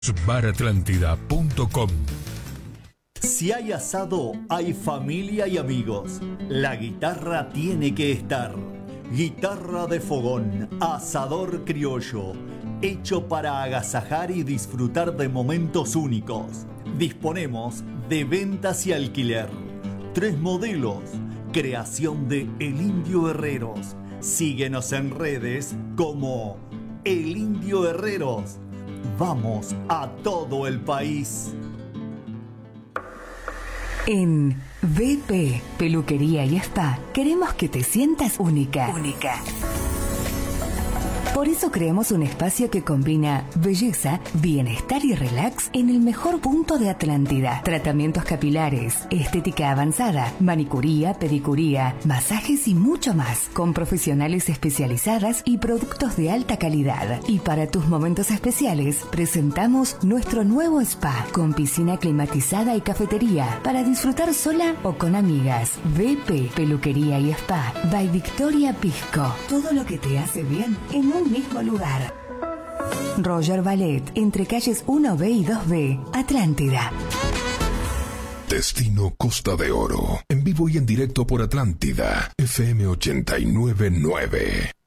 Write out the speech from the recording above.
Baratlántida.com. Si hay asado, hay familia y amigos. La guitarra tiene que estar. Guitarra de fogón, asador criollo, hecho para agasajar y disfrutar de momentos únicos. Disponemos de ventas y alquiler. 3 modelos. Creación de El Indio Herreros. Síguenos en redes como El Indio Herreros. Vamos a todo el país. En BP Peluquería y Spa queremos que te sientas única. Por eso creamos un espacio que combina belleza, bienestar y relax en el mejor punto de Atlántida. Tratamientos capilares, estética avanzada, manicuría, pedicuría, masajes y mucho más, con profesionales especializadas y productos de alta calidad. Y para tus momentos especiales, presentamos nuestro nuevo spa, con piscina climatizada y cafetería, para disfrutar sola o con amigas. BP Peluquería y Spa, by Victoria Pisco. Todo lo que te hace bien en un mismo lugar. Roger Ballet, entre calles 1B y 2B, Atlántida. Destino Costa de Oro. En vivo y en directo por Atlántida. FM 89.9.